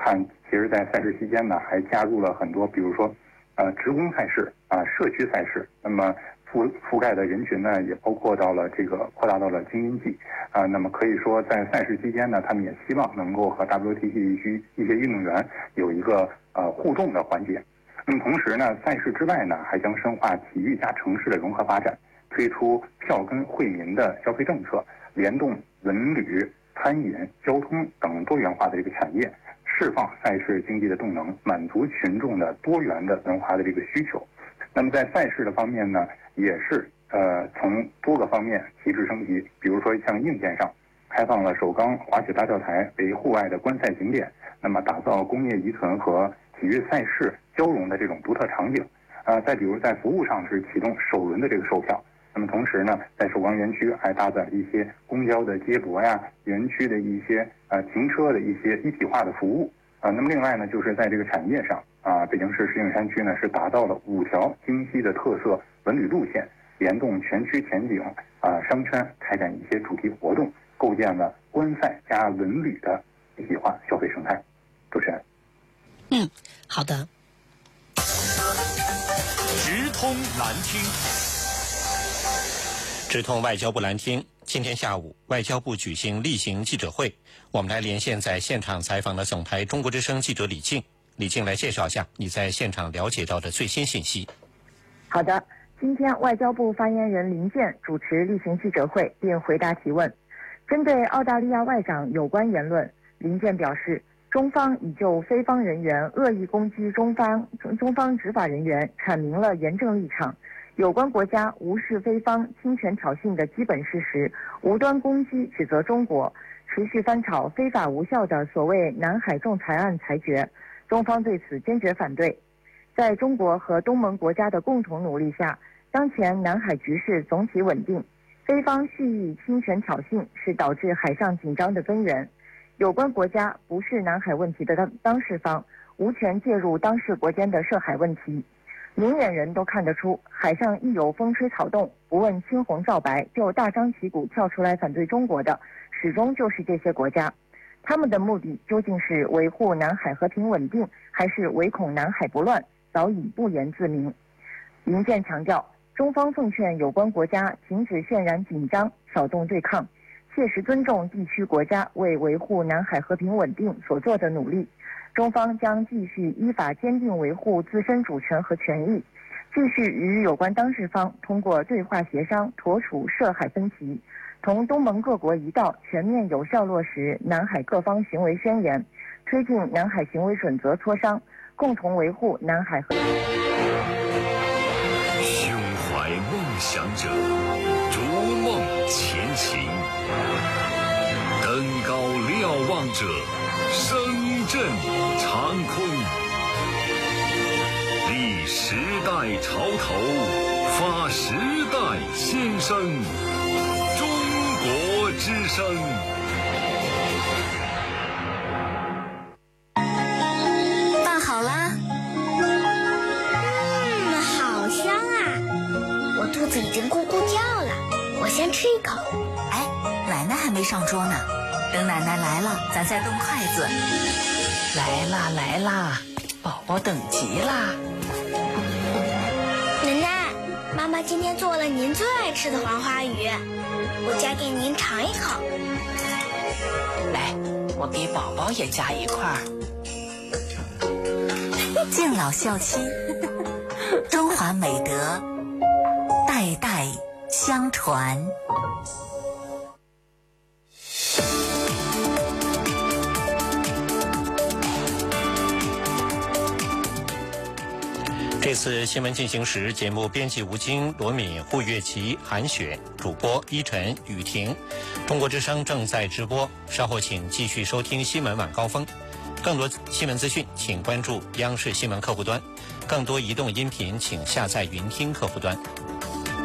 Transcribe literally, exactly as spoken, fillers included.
看，其实在赛事期间呢，还加入了很多，比如说，呃，职工赛事啊、呃，社区赛事。那么覆覆盖的人群呢，也包括到了这个扩大到了京津冀啊、呃。那么可以说，在赛事期间呢，他们也希望能够和 W T C 地区一些运动员有一个呃互动的环节。那么同时呢，赛事之外呢，还将深化体育加城市的融合发展，推出票根惠民的消费政策，联动文旅、餐饮、交通等多元化的这个产业，释放赛事经济的动能，满足群众的多元的文化的这个需求。那么在赛事的方面呢，也是呃从多个方面提质升级，比如说像硬件上，开放了首钢滑雪大跳台为户外的观赛景点，那么打造工业遗存和体育赛事交融的这种独特场景。呃，再比如在服务上是启动首轮的这个售票。那么同时呢，在首钢园区还搭载了一些公交的接驳呀，园区的一些呃停车的一些一体化的服务啊、呃。那么另外呢，就是在这个产业上啊、呃，北京市石景山区呢是打造了五条京西的特色文旅路线，联动全区前景啊、呃、商圈，开展一些主题活动，构建了观赛加文旅的一体化消费生态。主持人， 嗯，好的。 直通蓝厅。直通外交部蓝厅，今天下午，外交部举行例行记者会，我们来连线在现场采访的总台中国之声记者李静。李静来介绍一下你在现场了解到的最新信息。 好的，今天外交部发言人林健主持例行记者会并回答提问。针对澳大利亚外长有关言论，林健表示，中方已就非方人员恶意攻击中方中方执法人员阐明了严正立场。有关国家无视非方侵权挑衅的基本事实，无端攻击指责中国，持续翻炒非法无效的所谓南海仲裁案裁决，中方对此坚决反对。在中国和东盟国家的共同努力下，当前南海局势总体稳定，非方蓄意侵权挑衅是导致海上紧张的根源。有关国家不是南海问题的当当事方，无权介入当事国间的涉海问题。明眼人都看得出，海上一有风吹草动，不问青红皂白就大张旗鼓跳出来反对中国的，始终就是这些国家。他们的目的究竟是维护南海和平稳定，还是唯恐南海不乱，早已不言自明。林健强调，中方奉劝有关国家停止渲染紧张、挑动对抗，切实尊重地区国家为维护南海和平稳定所做的努力。中方将继续依法坚定维护自身主权和权益，继续与有关当事方通过对话协商妥处涉海分歧，同东盟各国一道全面有效落实南海各方行为宣言，推进南海行为准则磋商，共同维护南海和平。 胸怀梦想者，逐梦前行；登高瞭望者，声震长空。立时代潮头，发时代先声。中国之声。 饭好啦。 嗯，好香啊！我肚子已经咕咕叫了，我先吃一口。 哎，奶奶还没上桌呢，等奶奶来了，咱再动筷子。 来啦来啦，宝宝等急啦。 奶奶，妈妈今天做了您最爱吃的黄花鱼，我夹给您尝一口。 来，我给宝宝也夹一块儿。 敬老孝亲，中华美德代代相传。 这次新闻进行时，节目编辑吴京、罗敏、胡月琪、韩雪，主播依晨、雨婷。中国之声正在直播，稍后请继续收听新闻晚高峰。更多新闻资讯，请关注央视新闻客户端；更多移动音频，请下载云听客户端。